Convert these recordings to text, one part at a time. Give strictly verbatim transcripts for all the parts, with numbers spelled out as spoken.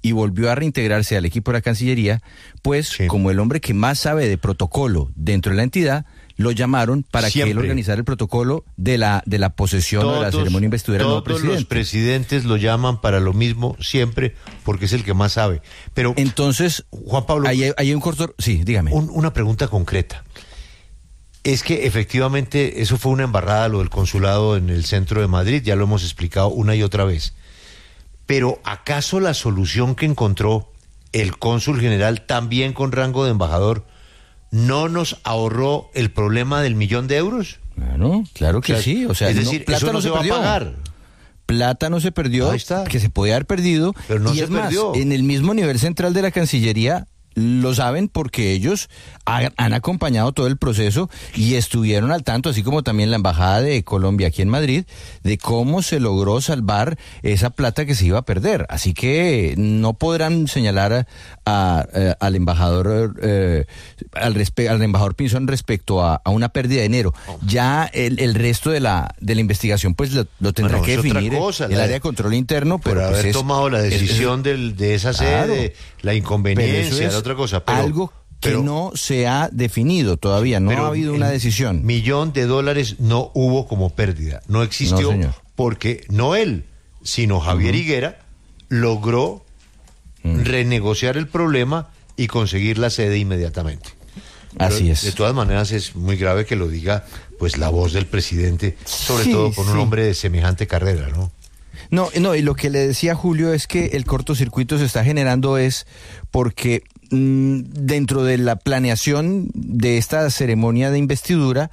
y volvió a reintegrarse al equipo de la Cancillería, pues sí. como el hombre que más sabe de protocolo dentro de la entidad, lo llamaron para Siempre. que él organizara el protocolo de la de la posesión todos, o de la ceremonia de investidura del nuevo presidente. Todos los presidentes lo llaman para lo mismo siempre, porque es el que más sabe. Pero entonces, Juan Pablo, hay, hay un corto, sí, dígame. Un, una pregunta concreta. Es que efectivamente eso fue una embarrada, lo del consulado en el centro de Madrid, ya lo hemos explicado una y otra vez. Pero ¿acaso la solución que encontró el cónsul general, también con rango de embajador, no nos ahorró el problema del millón de euros? Claro, claro que o sea, sí. O sea, es decir, no, plata eso no, no se, se va perdió. a pagar. Plata no se perdió, Ahí está. que se podía haber perdido. Pero no y se es más, perdió. En el mismo nivel central de la Cancillería lo saben porque ellos ha, han acompañado todo el proceso y estuvieron al tanto, así como también la Embajada de Colombia aquí en Madrid, de cómo se logró salvar esa plata que se iba a perder. Así que no podrán señalar a, a, a, al embajador eh, al, respe- al embajador Pinzón respecto a, a una pérdida de dinero. Ya el, el resto de la de la investigación pues lo, lo tendrá bueno, que definir cosa, el área de control interno, pero por pues haber es, tomado la decisión es, del, de esa sede, claro, la inconveniencia, la otra cosa. Pero, algo que pero, no se ha definido todavía, no ha habido una decisión. Millón de dólares no hubo como pérdida, no existió, no, porque no él, sino Javier uh-huh. Higuera logró uh-huh. renegociar el problema y conseguir la sede inmediatamente. Así Pero, es. De todas maneras es muy grave que lo diga pues la voz del presidente, sobre sí, todo con sí. un hombre de semejante carrera, ¿no? No, no, y lo que le decía Julio es que el cortocircuito se está generando es porque mmm, dentro de la planeación de esta ceremonia de investidura,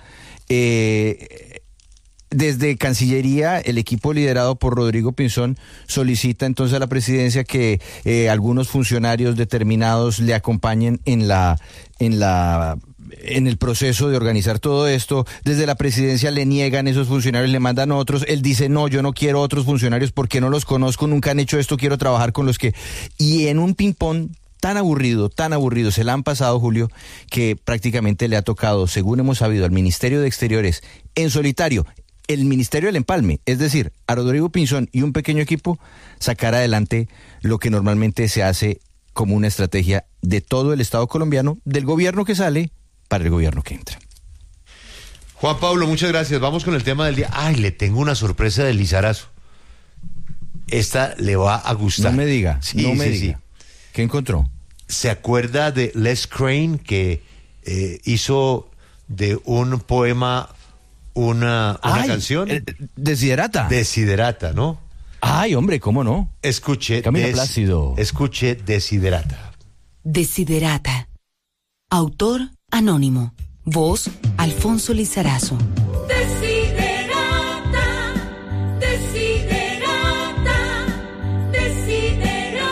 eh, desde Cancillería, el equipo liderado por Rodrigo Pinzón solicita entonces a la presidencia que eh, algunos funcionarios determinados le acompañen en la en la en el proceso de organizar todo esto. Desde la presidencia le niegan esos funcionarios, le mandan otros. Él dice, no, yo no quiero otros funcionarios porque no los conozco, nunca han hecho esto, quiero trabajar con los que... Y en un ping-pong tan aburrido, tan aburrido, se la han pasado, Julio, que prácticamente le ha tocado, según hemos sabido, al Ministerio de Exteriores, en solitario, el Ministerio del Empalme, es decir, a Rodrigo Pinzón y un pequeño equipo, sacar adelante lo que normalmente se hace como una estrategia de todo el Estado colombiano, del gobierno que sale para el gobierno que entra. Juan Pablo, muchas gracias. Vamos con el tema del día. Ay, le tengo una sorpresa de Lizarazo. Esta le va a gustar. No me diga, sí, no me sí, diga. Sí. ¿Qué encontró? ¿Se acuerda de Les Crane, que eh, hizo de un poema una, una Ay, canción? Eh, Desiderata. Desiderata, ¿no? Ay, hombre, ¿cómo no? Escuche, Camilo des, Plácido. Escuche Desiderata. Desiderata. Autor anónimo. Voz Alfonso Lizarazo. Desiderata, desiderata, desiderata.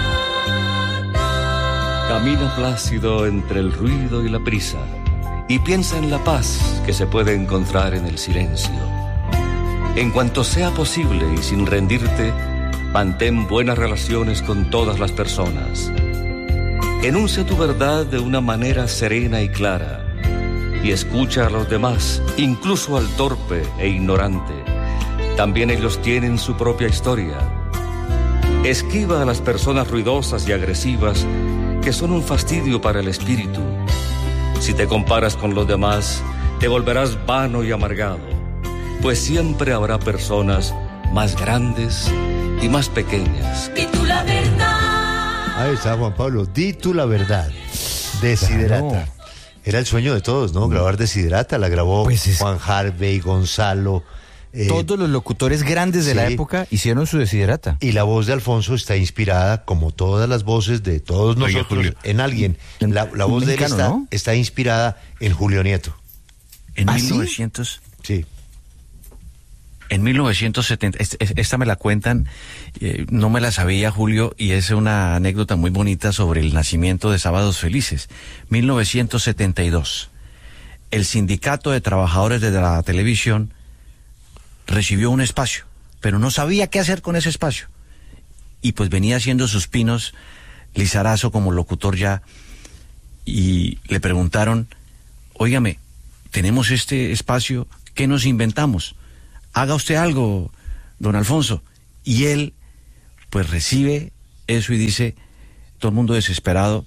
Camina plácido entre el ruido y la prisa y piensa en la paz que se puede encontrar en el silencio. En cuanto sea posible y sin rendirte, mantén buenas relaciones con todas las personas. Enuncia tu verdad de una manera serena y clara y escucha a los demás, incluso al torpe e ignorante. También ellos tienen su propia historia. Esquiva a las personas ruidosas y agresivas que son un fastidio para el espíritu. Si te comparas con los demás, te volverás vano y amargado, pues siempre habrá personas más grandes y más pequeñas. Y tú la verdad. Ahí está Juan Pablo, di tú la verdad. Desiderata. Claro. Era el sueño de todos, ¿no? Grabar Desiderata, la grabó pues es... Juan Harvey, Gonzalo. Eh, Todos los locutores grandes de sí. la época hicieron su Desiderata. Y la voz de Alfonso está inspirada, como todas las voces de todos nosotros, Oye, en alguien. La, la voz de él está, ¿no? está inspirada en Julio Nieto. En ¿Ah, mil novecientos... Sí. En mil novecientos setenta, esta me la cuentan, eh, no me la sabía, Julio, y es una anécdota muy bonita sobre el nacimiento de Sábados Felices. mil novecientos setenta y dos, el Sindicato de Trabajadores de la Televisión recibió un espacio, pero no sabía qué hacer con ese espacio. Y pues venía haciendo sus pinos Lizarazo como locutor ya, y le preguntaron, óigame, tenemos este espacio, ¿qué nos inventamos? Haga usted algo, don Alfonso. Y él, pues recibe eso y dice, todo el mundo desesperado,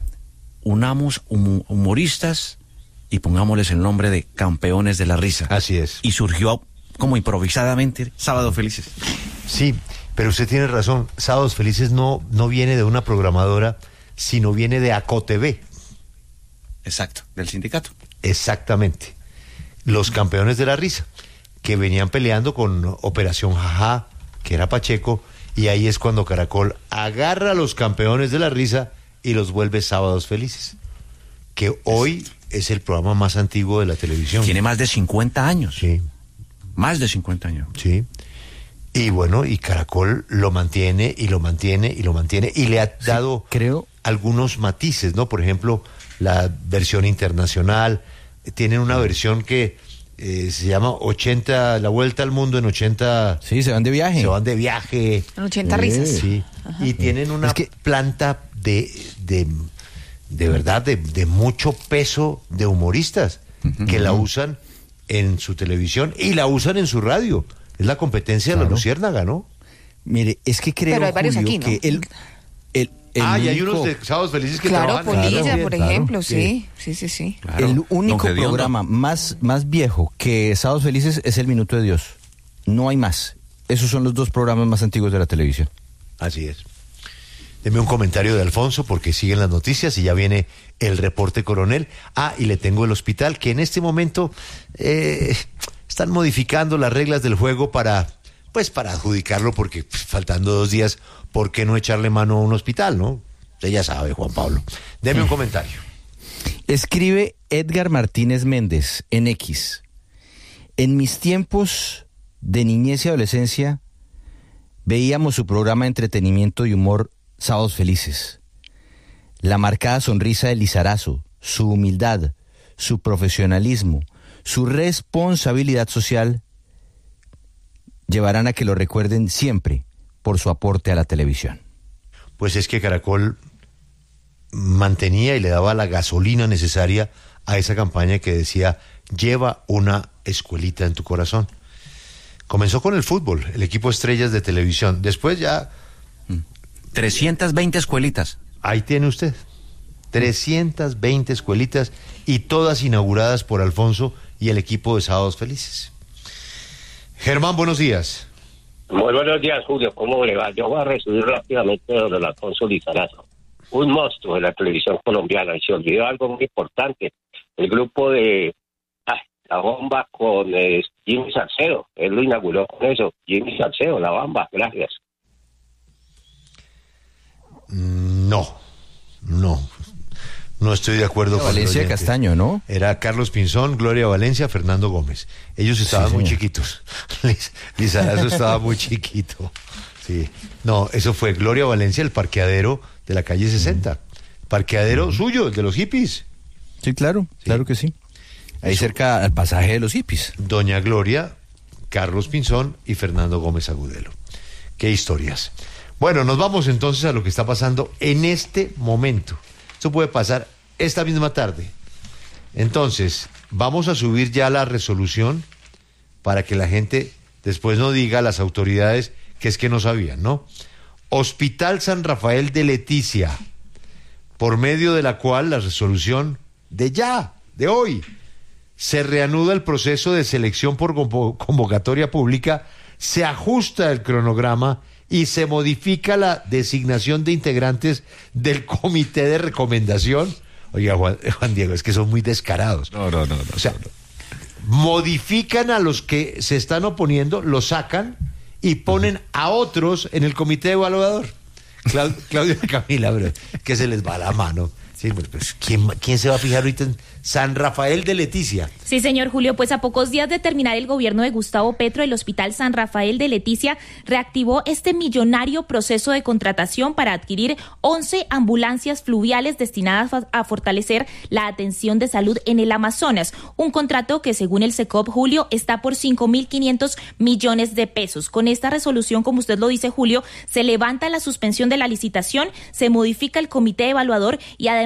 unamos hum- humoristas y pongámosles el nombre de Campeones de la Risa. Así es. Y surgió como improvisadamente Sábados Felices. Sí, pero usted tiene razón. Sábados Felices no, no viene de una programadora, sino viene de ACOTV. Exacto, del sindicato. Exactamente. Los Campeones de la Risa, que venían peleando con Operación Jajá, que era Pacheco, y ahí es cuando Caracol agarra a los Campeones de la Risa y los vuelve Sábados Felices, que hoy es el programa más antiguo de la televisión. Tiene más de cincuenta años. Sí. Más de cincuenta años. Sí. Y bueno, y Caracol lo mantiene y lo mantiene y lo mantiene y le ha dado sí, creo algunos matices, ¿no? Por ejemplo, la versión internacional, tienen una versión que eh, se llama ochenta, la vuelta al mundo en ochenta. Sí, se van de viaje. Se van de viaje. En ochenta risas. Sí. Y tienen una Es que- planta de, de, de verdad, de, de mucho peso de humoristas que la usan en su televisión y la usan en su radio. Es la competencia de Claro. la Luciérnaga, ¿no? Mire, es que creo, Pero hay varios Julio, aquí, ¿no? que el, el, el ah, y hay único- unos de Sábados Felices que Claro, trabajan. Polilla, Claro, por claro. ejemplo, Sí. sí, sí, sí, sí. Claro. el único Don Gediondo. programa más, más viejo que Sábados Felices es El Minuto de Dios. No hay más. Esos son los dos programas más antiguos de la televisión. Así es. Deme un comentario de Alfonso porque siguen las noticias y ya viene el reporte coronel. Ah, y le tengo el hospital que en este momento eh, están modificando las reglas del juego para, pues para adjudicarlo porque pues, faltando dos días, ¿por qué no echarle mano a un hospital, no? Usted ya sabe, Juan Pablo. Deme un comentario. Escribe Edgar Martínez Méndez en X. En mis tiempos de niñez y adolescencia veíamos su programa de entretenimiento y humor Sábados Felices. La marcada sonrisa de Lizarazo, su humildad, su profesionalismo, su responsabilidad social llevarán a que lo recuerden siempre por su aporte a la televisión. Pues es que Caracol mantenía y le daba la gasolina necesaria a esa campaña que decía, lleva una escuelita en tu corazón. Comenzó con el fútbol, el equipo estrellas de televisión. Después ya, trescientas veinte escuelitas. ahí tiene usted, trescientas veinte escuelitas y todas inauguradas por Alfonso y el equipo de Sábados Felices. Germán, buenos días. Muy buenos días, Julio. ¿Cómo le va? Yo voy a resumir rápidamente de don Alfonso Lizarazo. Un monstruo de la televisión colombiana. Y se olvidó algo muy importante. El grupo de ah, La Bomba con eh, Jimmy Salcedo. Él lo inauguró con eso. Jimmy Salcedo, La Bomba. Gracias. No, no, no estoy de acuerdo con el Valencia oyente. Castaño, ¿no? Era Carlos Pinzón, Gloria Valencia, Fernando Gómez. Ellos estaban Sí, muy señor. chiquitos. Liz- Lizarazo estaba muy chiquito. Sí. No, eso fue Gloria Valencia, el parqueadero de la calle sesenta. Parqueadero suyo, el de los hippies. Sí, claro, claro que sí. Ahí Eso. cerca al pasaje de los hippies. Doña Gloria, Carlos Pinzón y Fernando Gómez Agudelo. Qué historias. Bueno, nos vamos entonces a lo que está pasando en este momento. Eso puede pasar esta misma tarde. Entonces, vamos a subir ya la resolución para que la gente después no diga a las autoridades que es que no sabían, ¿no? Hospital San Rafael de Leticia, por medio de la cual la resolución de ya, de hoy, se reanuda el proceso de selección por convo- convocatoria pública, se ajusta el cronograma y se modifica la designación de integrantes del comité de recomendación. Oiga, Juan, Juan Diego, es que son muy descarados. No, no, no. no O sea, modifican a los que se están oponiendo, los sacan y ponen a otros en el comité evaluador. Clau- Claudia y Camila, bro, que se les va la mano. Sí, pues, pues, ¿quién, ¿quién se va a fijar ahorita en San Rafael de Leticia? Sí, señor Julio, pues a pocos días de terminar el gobierno de Gustavo Petro, el Hospital San Rafael de Leticia reactivó este millonario proceso de contratación para adquirir once ambulancias fluviales destinadas a, a fortalecer la atención de salud en el Amazonas. Un contrato que, según el SECOP, Julio, está por cinco mil quinientos millones de pesos. Con esta resolución, como usted lo dice, Julio, se levanta la suspensión de la licitación, se modifica el comité evaluador y además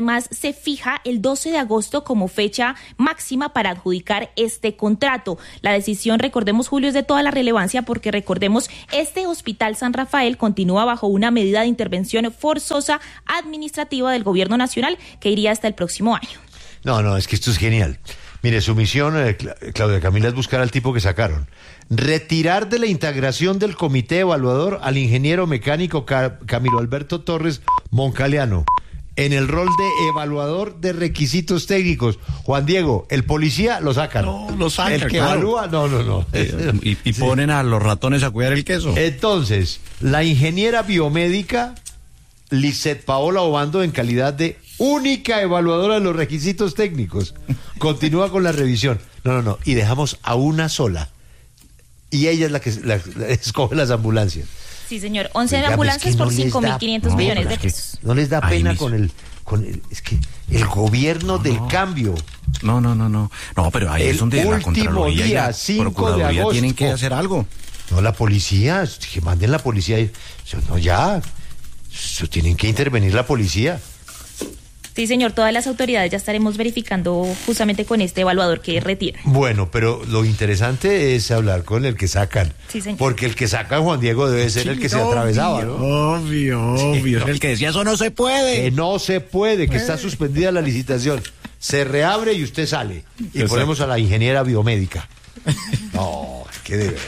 además se fija el doce de agosto como fecha máxima para adjudicar este contrato. La decisión, recordemos, Julio, es de toda la relevancia porque, recordemos, este Hospital San Rafael continúa bajo una medida de intervención forzosa administrativa del gobierno nacional que iría hasta el próximo año. No, no, es que esto es genial. Mire, su misión, eh, Claudia Camila, es buscar al tipo que sacaron. Retirar de la integración del comité evaluador al ingeniero mecánico Ca- Camilo Alberto Torres Moncaliano en el rol de evaluador de requisitos técnicos. Juan Diego, el policía lo sacan. No, lo sacan, El que claro. evalúa, no, no, no. Y, y ponen a los ratones a cuidar el queso. Entonces, la ingeniera biomédica Lisset Paola Obando, en calidad de única evaluadora de los requisitos técnicos, continúa con la revisión. No, no, no. Y dejamos a una sola. Y ella es la que la, la escoge las ambulancias. Sí, señor. once Oiga, ambulancias es que no por les cinco mil da- quinientos no, millones pero de es que pesos. No les da Ahí pena mismo. con el, con el... Es que el gobierno del cambio... No, no, no, no. No, pero ahí El es donde la último Contraloría y día, la cinco de Procuraduría agosto. tienen que hacer algo. No, la policía, que manden la policía. Eso no, ya. Eso tienen que intervenir la policía. Sí, señor. Todas las autoridades ya estaremos verificando justamente con este evaluador que retira. Bueno, pero lo interesante es hablar con el que sacan. Sí, señor. Porque el que saca a Juan Diego debe ser el que se atravesaba, ¿no? Obvio, obvio. Es el que decía, eso no se puede. Que no se puede, que está suspendida la licitación. Se reabre y usted sale. Y Exacto. ponemos a la ingeniera biomédica. No, es que de verdad.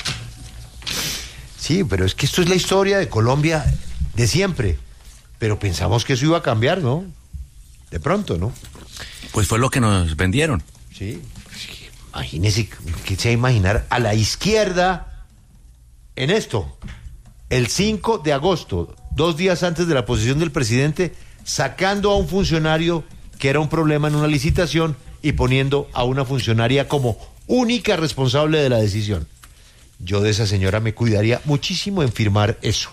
Sí, pero es que esto es la historia de Colombia de siempre. Pero pensamos que eso iba a cambiar, ¿no? De pronto, ¿no? Pues fue lo que nos vendieron. Sí. Es que imagínese, que se va a imaginar a la izquierda en esto. El cinco de agosto, dos días antes de la posesión del presidente, sacando a un funcionario que era un problema en una licitación y poniendo a una funcionaria como única responsable de la decisión. Yo de esa señora me cuidaría muchísimo en firmar eso.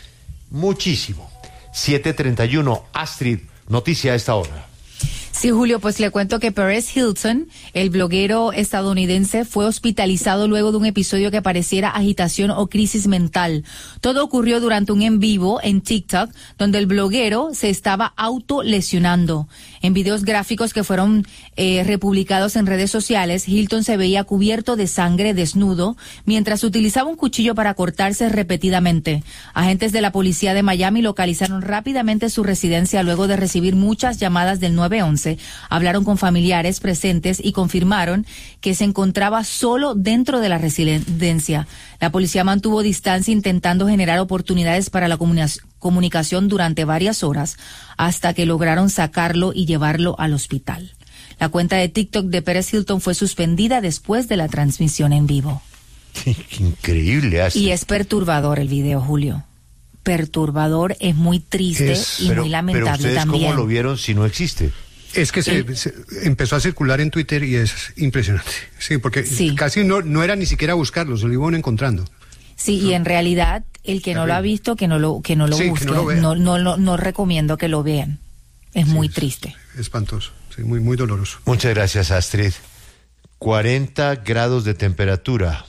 Muchísimo. siete treinta y uno, Astrid, noticia a esta hora. Sí, Julio, pues le cuento que Perez Hilton, el bloguero estadounidense, fue hospitalizado luego de un episodio que pareciera agitación o crisis mental. Todo ocurrió durante un en vivo en TikTok, donde el bloguero se estaba autolesionando. En videos gráficos que fueron eh, republicados en redes sociales, Hilton se veía cubierto de sangre, desnudo, mientras utilizaba un cuchillo para cortarse repetidamente. Agentes de la policía de Miami localizaron rápidamente su residencia luego de recibir muchas llamadas del nueve once. Hablaron con familiares presentes y confirmaron que se encontraba solo dentro de la residencia. La policía mantuvo distancia intentando generar oportunidades para la comunica- comunicación durante varias horas hasta que lograron sacarlo y llevarlo al hospital. La cuenta de TikTok de Perez Hilton fue suspendida después de la transmisión en vivo. Qué increíble, Astrid. Y es perturbador el video, Julio. Perturbador, es muy triste Es- y pero, muy lamentable pero ustedes también. ¿cómo lo vieron si no existe? Es que se, se empezó a circular en Twitter y es impresionante. Sí, porque Sí. casi no, no era ni siquiera buscarlo, se lo iban encontrando. Sí, y en realidad el que no lo ha visto, que no lo que no lo Sí, que busque, no lo vea. no, no, no, no recomiendo que lo vean. Es muy triste. Espantoso, sí, muy, muy doloroso. Muchas gracias, Astrid. cuarenta grados de temperatura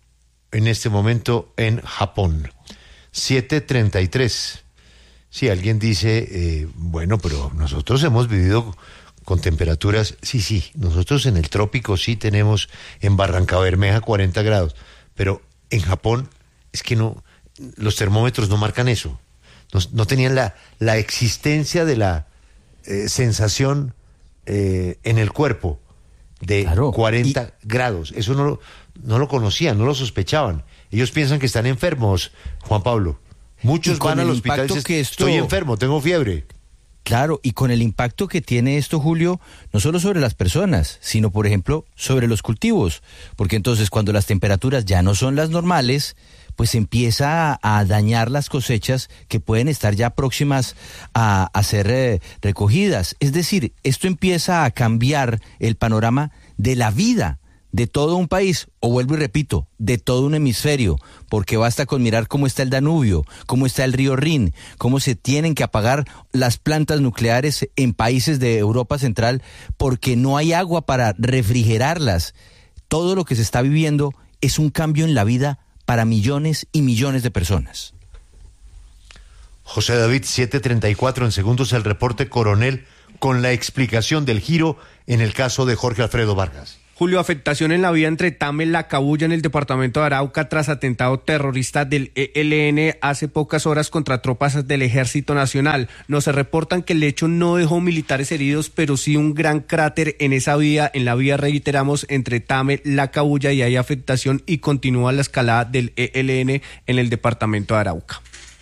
en este momento en Japón. siete treinta y tres. Si alguien dice, eh, bueno, pero nosotros hemos vivido con temperaturas, sí, sí, nosotros en el trópico sí tenemos en Barranca Bermeja cuarenta grados, pero en Japón es que no, los termómetros no marcan eso. No, no tenían la, la existencia de la eh, sensación eh, en el cuerpo de Claro, cuarenta grados. Eso no, lo- no lo conocían, no lo sospechaban. Ellos piensan que están enfermos, Juan Pablo. Muchos Y con van al el hospital y impacto dicen, que esto- estoy enfermo, tengo fiebre. Claro, y con el impacto que tiene esto, Julio, no solo sobre las personas, sino, por ejemplo, sobre los cultivos. Porque entonces, cuando las temperaturas ya no son las normales, pues empieza a, a dañar las cosechas que pueden estar ya próximas a, a ser eh, recogidas. Es decir, esto empieza a cambiar el panorama de la vida de todo un país, o vuelvo y repito, de todo un hemisferio, porque basta con mirar cómo está el Danubio, cómo está el río Rin, cómo se tienen que apagar las plantas nucleares en países de Europa Central porque no hay agua para refrigerarlas. Todo lo que se está viviendo es un cambio en la vida para millones y millones de personas. José David, siete treinta y cuatro en segundos, el reporte coronel. con la explicación del giro en el caso de Jorge Alfredo Vargas. Julio, afectación en la vía entre Tame y La Cabuya en el departamento de Arauca tras atentado terrorista del E L N hace pocas horas contra tropas del Ejército Nacional. Nos reportan que el hecho no dejó militares heridos, pero sí un gran cráter en esa vía, en la vía, reiteramos, entre Tame y La Cabuya, y hay afectación y continúa la escalada del E L N en el departamento de Arauca.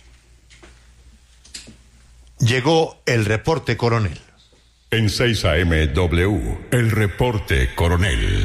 Llegó el reporte, coronel. En seis A M W, el reporte, coronel.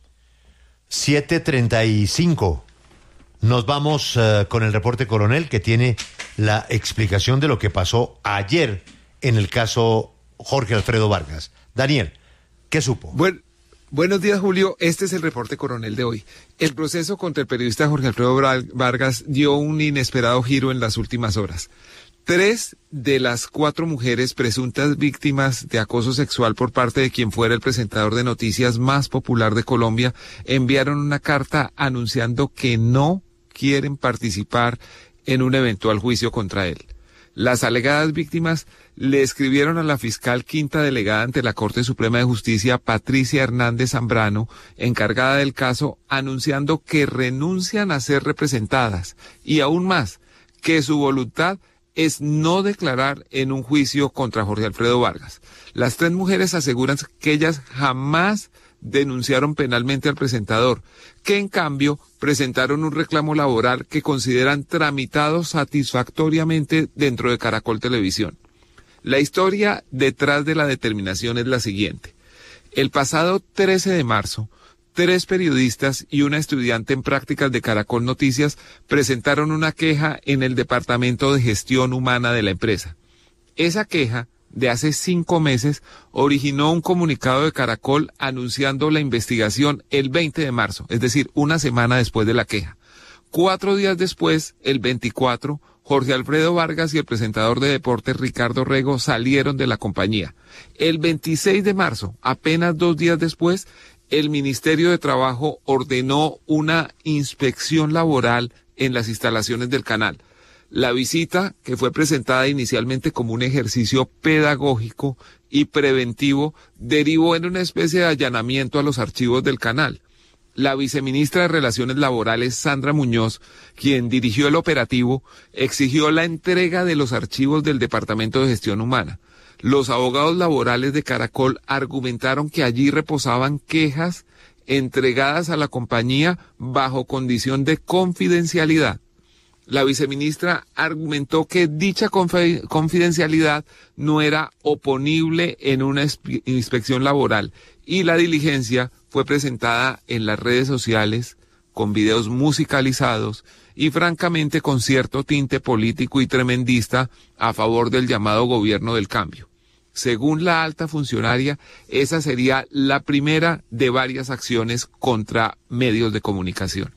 siete treinta y cinco. Nos vamos uh, con el reporte, coronel, que tiene la explicación de lo que pasó ayer en el caso Jorge Alfredo Vargas. Daniel, ¿qué supo? Bueno, buenos días, Julio. Este es el reporte, coronel, de hoy. El proceso contra el periodista Jorge Alfredo Vargas dio un inesperado giro en las últimas horas. Tres de las cuatro mujeres presuntas víctimas de acoso sexual por parte de quien fuera el presentador de noticias más popular de Colombia enviaron una carta anunciando que no quieren participar en un eventual juicio contra él. Las alegadas víctimas le escribieron a la fiscal quinta delegada ante la Corte Suprema de Justicia, Patricia Hernández Zambrano, encargada del caso, anunciando que renuncian a ser representadas y aún más, que su voluntad es no declarar en un juicio contra Jorge Alfredo Vargas. Las tres mujeres aseguran que ellas jamás denunciaron penalmente al presentador, que en cambio presentaron un reclamo laboral que consideran tramitado satisfactoriamente dentro de Caracol Televisión. La historia detrás de la determinación es la siguiente. El pasado trece de marzo, tres periodistas y una estudiante en prácticas de Caracol Noticias presentaron una queja en el Departamento de Gestión Humana de la empresa. Esa queja, de hace cinco meses, originó un comunicado de Caracol anunciando la investigación el veinte de marzo, es decir, una semana después de la queja. Cuatro días después, el veinticuatro, Jorge Alfredo Vargas y el presentador de deportes Ricardo Rego salieron de la compañía. El veintiséis de marzo, apenas dos días después, el Ministerio de Trabajo ordenó una inspección laboral en las instalaciones del canal. La visita, que fue presentada inicialmente como un ejercicio pedagógico y preventivo, derivó en una especie de allanamiento a los archivos del canal. La viceministra de Relaciones Laborales, Sandra Muñoz, quien dirigió el operativo, exigió la entrega de los archivos del Departamento de Gestión Humana. Los abogados laborales de Caracol argumentaron que allí reposaban quejas entregadas a la compañía bajo condición de confidencialidad. La viceministra argumentó que dicha confidencialidad no era oponible en una inspección laboral y la diligencia fue presentada en las redes sociales con videos musicalizados y francamente con cierto tinte político y tremendista a favor del llamado gobierno del cambio. Según la alta funcionaria, esa sería la primera de varias acciones contra medios de comunicación.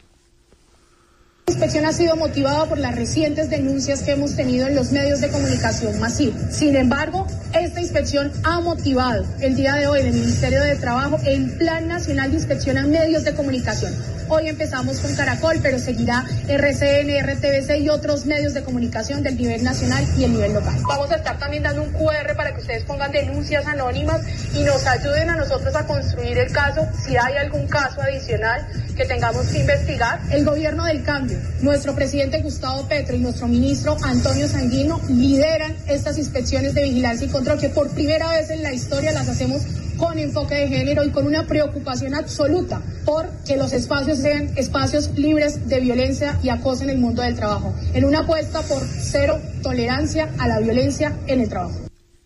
La inspección ha sido motivada por las recientes denuncias que hemos tenido en los medios de comunicación masivos. Sin embargo, esta inspección ha motivado el día de hoy del Ministerio de Trabajo el Plan Nacional de Inspección a Medios de Comunicación. Hoy empezamos con Caracol, pero seguirá R C N, R T V C y otros medios de comunicación del nivel nacional y el nivel local. Vamos a estar también dando un Q R para que ustedes pongan denuncias anónimas y nos ayuden a nosotros a construir el caso si hay algún caso adicional que tengamos que investigar. El gobierno del cambio, nuestro presidente Gustavo Petro y nuestro ministro Antonio Sanguino lideran estas inspecciones de vigilancia y control que por primera vez en la historia las hacemos con enfoque de género y con una preocupación absoluta por que los espacios sean espacios libres de violencia y acoso en el mundo del trabajo, en una apuesta por cero tolerancia a la violencia en el trabajo.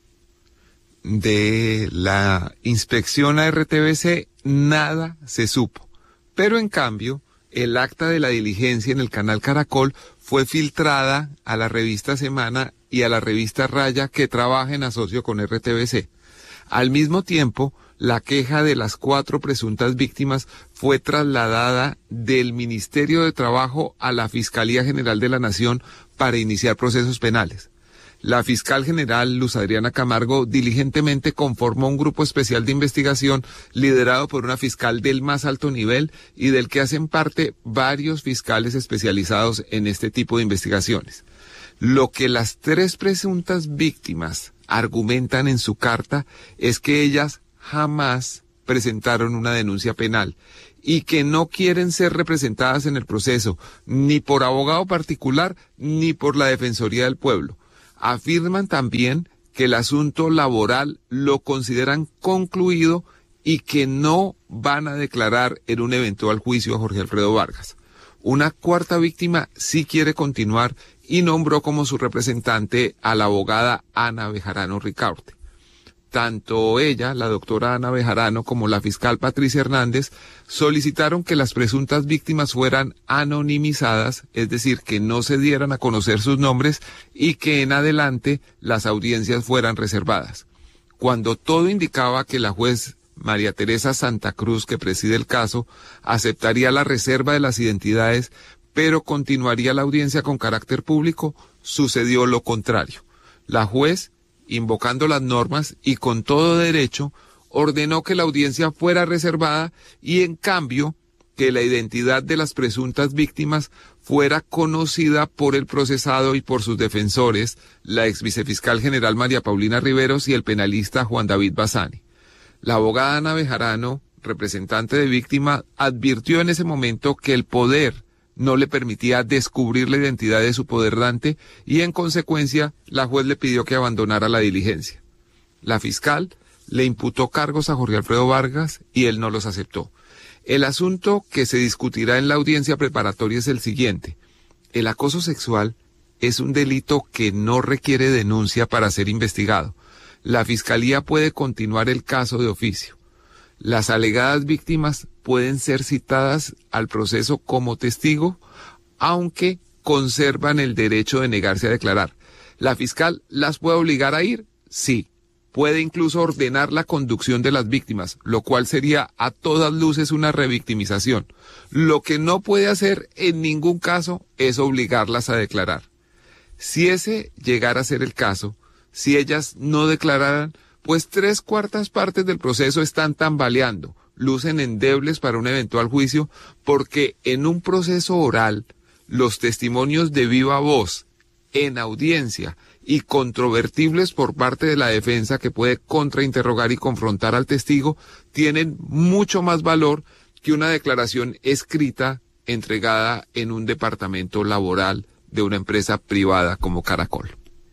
De la inspección a R T V C nada se supo, pero en cambio el acta de la diligencia en el canal Caracol fue filtrada a la revista Semana y a la revista Raya, que trabaja en asocio con R T V C. Al mismo tiempo, la queja de las cuatro presuntas víctimas fue trasladada del Ministerio de Trabajo a la Fiscalía General de la Nación para iniciar procesos penales. La fiscal general Luz Adriana Camargo diligentemente conformó un grupo especial de investigación liderado por una fiscal del más alto nivel y del que hacen parte varios fiscales especializados en este tipo de investigaciones. Lo que las tres presuntas víctimas argumentan en su carta es que ellas jamás presentaron una denuncia penal y que no quieren ser representadas en el proceso, ni por abogado particular, ni por la Defensoría del Pueblo. Afirman también que el asunto laboral lo consideran concluido y que no van a declarar en un eventual juicio a Jorge Alfredo Vargas. Una cuarta víctima sí quiere continuar y nombró como su representante a la abogada Ana Bejarano Ricaurte. Tanto ella, la doctora Ana Bejarano, como la fiscal Patricia Hernández solicitaron que las presuntas víctimas fueran anonimizadas, es decir, que no se dieran a conocer sus nombres y que en adelante las audiencias fueran reservadas. Cuando todo indicaba que la juez María Teresa Santa Cruz, que preside el caso, aceptaría la reserva de las identidades, pero continuaría la audiencia con carácter público, sucedió lo contrario. La juez, invocando las normas y con todo derecho, ordenó que la audiencia fuera reservada y, en cambio, que la identidad de las presuntas víctimas fuera conocida por el procesado y por sus defensores, la ex vicefiscal general María Paulina Riveros y el penalista Juan David Bassani. La abogada Ana Bejarano, representante de víctima, advirtió en ese momento que el poder no le permitía descubrir la identidad de su poderdante y, en consecuencia, la juez le pidió que abandonara la diligencia. La fiscal le imputó cargos a Jorge Alfredo Vargas y él no los aceptó. El asunto que se discutirá en la audiencia preparatoria es el siguiente. El acoso sexual es un delito que no requiere denuncia para ser investigado. La Fiscalía puede continuar el caso de oficio. Las alegadas víctimas pueden ser citadas al proceso como testigo, aunque conservan el derecho de negarse a declarar. ¿La fiscal las puede obligar a ir? Sí. Puede incluso ordenar la conducción de las víctimas, lo cual sería a todas luces una revictimización. Lo que no puede hacer en ningún caso es obligarlas a declarar. Si ese llegara a ser el caso, si ellas no declararan, pues tres cuartas partes del proceso están tambaleando, lucen endebles para un eventual juicio, porque en un proceso oral, los testimonios de viva voz, en audiencia y controvertibles por parte de la defensa, que puede contrainterrogar y confrontar al testigo, tienen mucho más valor que una declaración escrita entregada en un departamento laboral de una empresa privada como Caracol.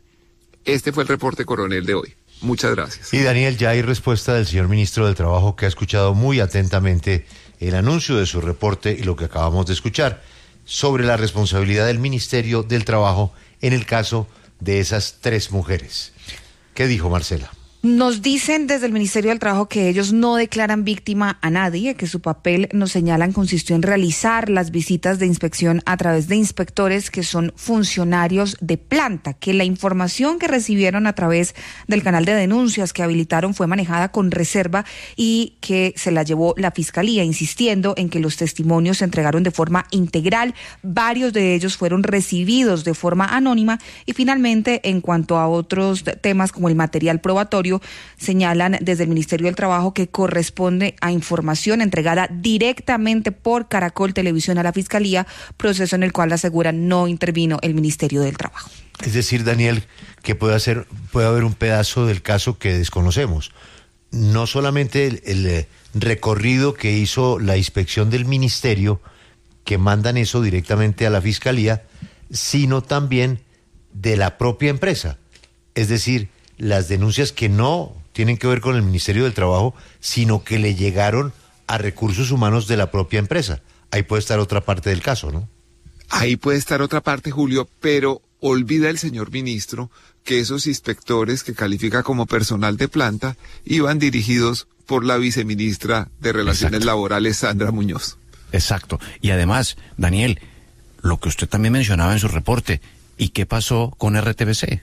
Este fue el reporte coronel de hoy. Muchas gracias. Y Daniel, ya hay respuesta del señor ministro del Trabajo, que ha escuchado muy atentamente el anuncio de su reporte y lo que acabamos de escuchar sobre la responsabilidad del Ministerio del Trabajo en el caso de esas tres mujeres. ¿Qué dijo Marcela? Nos dicen desde el Ministerio del Trabajo que ellos no declaran víctima a nadie, que su papel, nos señalan, consistió en realizar las visitas de inspección a través de inspectores que son funcionarios de planta, que la información que recibieron a través del canal de denuncias que habilitaron fue manejada con reserva y que se la llevó la Fiscalía, insistiendo en que los testimonios se entregaron de forma integral, varios de ellos fueron recibidos de forma anónima y, finalmente, en cuanto a otros temas como el material probatorio, señalan desde el Ministerio del Trabajo que corresponde a información entregada directamente por Caracol Televisión a la Fiscalía, proceso en el cual aseguran no intervino el Ministerio del Trabajo. Es decir, Daniel, que puede, hacer, puede haber un pedazo del caso que desconocemos. No solamente el, el recorrido que hizo la inspección del Ministerio, que mandan eso directamente a la Fiscalía, sino también de la propia empresa. Es decir, las denuncias que no tienen que ver con el Ministerio del Trabajo, sino que le llegaron a recursos humanos de la propia empresa. Ahí puede estar otra parte del caso, ¿no? Ahí puede estar otra parte, Julio, pero olvida el señor ministro que esos inspectores que califica como personal de planta iban dirigidos por la viceministra de Relaciones Exacto. Laborales, Sandra Muñoz. Exacto. Y además, Daniel, lo que usted también mencionaba en su reporte, ¿y qué pasó con R T B C?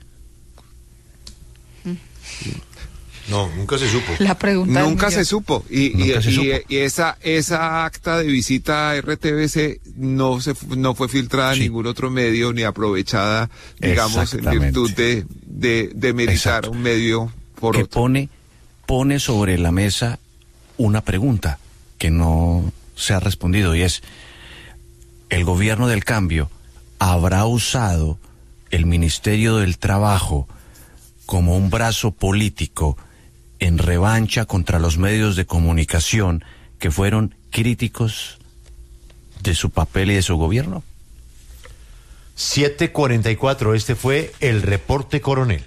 No, nunca se supo. La pregunta nunca se supo y, y, se y, supo. y esa esa acta de visita a R T B C no se no fue filtrada sí. en ningún otro medio ni aprovechada, digamos, en virtud de de, de meritar un medio por que otro. pone pone sobre la mesa una pregunta que no se ha respondido, y es: ¿el gobierno del cambio habrá usado el Ministerio del Trabajo como un brazo político en revancha contra los medios de comunicación que fueron críticos de su papel y de su gobierno? siete cuarenta y cuatro, este fue el reporte coronel.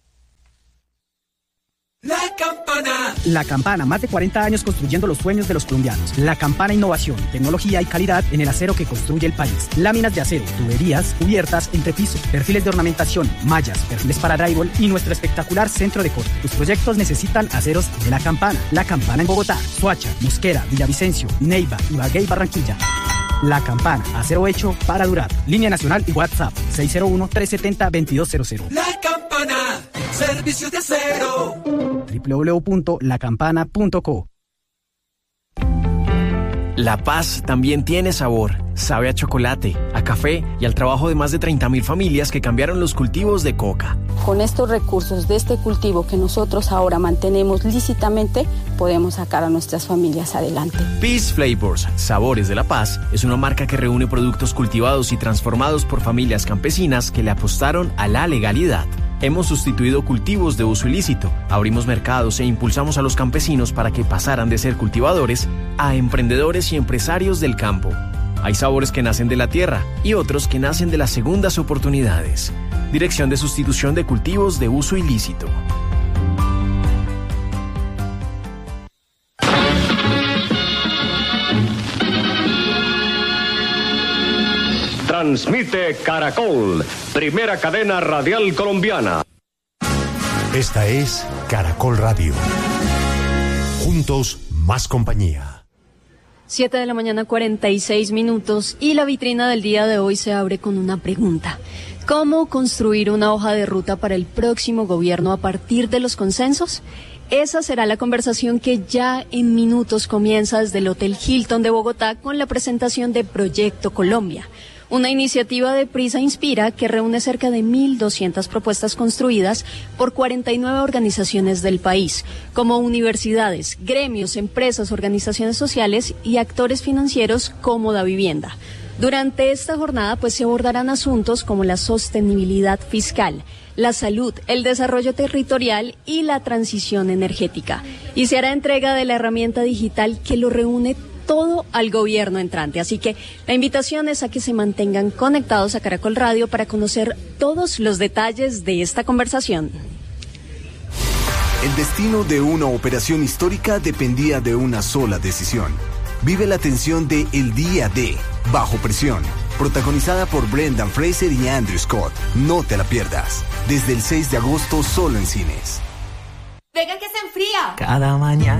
La Campana. La Campana, más de cuarenta años construyendo los sueños de los colombianos. La Campana, innovación, tecnología y calidad en el acero que construye el país. Láminas de acero, tuberías, cubiertas, entrepiso, perfiles de ornamentación, mallas, perfiles para drywall y nuestro espectacular centro de corte. Tus proyectos necesitan aceros de La Campana. La Campana en Bogotá, Soacha, Mosquera, Villavicencio, Neiva, Ibagué y Barranquilla. La Campana, acero hecho para durar. Línea nacional y WhatsApp seis cero uno, tres siete cero, dos dos cero cero. La Campana, servicios de acero. doble u doble u doble u punto la campana punto co. La paz también tiene sabor. Sabe a chocolate, a café y al trabajo de más de treinta mil familias que cambiaron los cultivos de coca. Con estos recursos de este cultivo que nosotros ahora mantenemos lícitamente, podemos sacar a nuestras familias adelante. Peace Flavors, Sabores de la Paz, es una marca que reúne productos cultivados y transformados por familias campesinas que le apostaron a la legalidad. Hemos sustituido cultivos de uso ilícito, abrimos mercados e impulsamos a los campesinos para que pasaran de ser cultivadores a emprendedores y empresarios del campo. Hay sabores que nacen de la tierra y otros que nacen de las segundas oportunidades. Dirección de Sustitución de Cultivos de Uso Ilícito. Transmite Caracol, primera cadena radial colombiana. Esta es Caracol Radio. Juntos, más compañía. siete de la mañana, cuarenta y seis minutos, y la vitrina del día de hoy se abre con una pregunta. ¿Cómo construir una hoja de ruta para el próximo gobierno a partir de los consensos? Esa será la conversación que ya en minutos comienza desde el Hotel Hilton de Bogotá con la presentación de Proyecto Colombia. Una iniciativa de Prisa Inspira que reúne cerca de mil doscientas propuestas construidas por cuarenta y nueve organizaciones del país, como universidades, gremios, empresas, organizaciones sociales y actores financieros como Da Vivienda. Durante esta jornada pues se abordarán asuntos como la sostenibilidad fiscal, la salud, el desarrollo territorial y la transición energética. Y se hará entrega de la herramienta digital que lo reúne todo al gobierno entrante. Así que la invitación es a que se mantengan conectados a Caracol Radio para conocer todos los detalles de esta conversación. El destino de una operación histórica dependía de una sola decisión. Vive la tensión de El Día de Bajo Presión, protagonizada por Brendan Fraser y Andrew Scott. No te la pierdas. Desde el seis de agosto solo en cines. Venga que se enfría. Cada mañana.